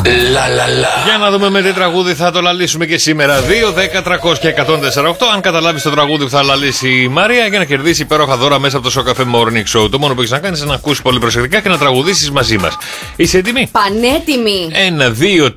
Για να δούμε με τι τραγούδι θα το λαλήσουμε και σήμερα. 2, 10, 300 και 148. Αν καταλάβεις το τραγούδι που θα λαλήσει η Μαρία για να κερδίσει υπέροχα δώρα μέσα από το Σοκαφέ Morning Show. Το μόνο που έχεις να κάνεις είναι να ακούσεις πολύ προσεκτικά και να τραγουδήσεις μαζί μας. Είσαι έτοιμη? Πανέτοιμη. 1, 2,